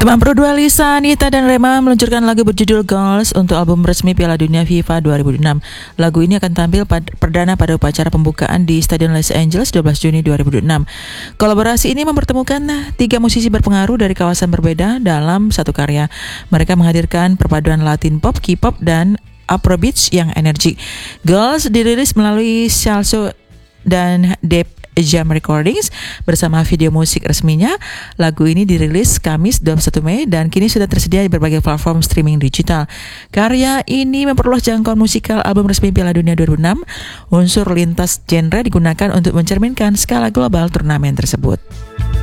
Teman berdua Lisa, Nita, dan Rema meluncurkan lagu berjudul Goals untuk album resmi Piala Dunia FIFA 2006. Lagu ini akan tampil perdana pada upacara pembukaan di Stadion Los Angeles 12 Juni 2006. Kolaborasi ini mempertemukan 3 musisi berpengaruh dari kawasan berbeda dalam satu karya. Mereka menghadirkan perpaduan Latin pop, K-pop, dan Afrobeats yang energik. Goals dirilis melalui Salso dan Dep Jam Recordings bersama video musik resminya. Lagu ini dirilis Kamis 21 Mei dan kini sudah tersedia di berbagai platform streaming digital. Karya ini memperluas jangkauan musikal album resmi Piala Dunia 2006. Unsur lintas genre digunakan untuk mencerminkan skala global turnamen tersebut.